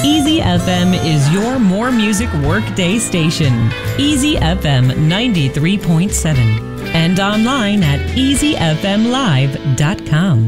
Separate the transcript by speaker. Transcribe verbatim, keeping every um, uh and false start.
Speaker 1: Easy F M is your more music workday station. Easy F M ninety-three point seven and online at easy f m live dot com.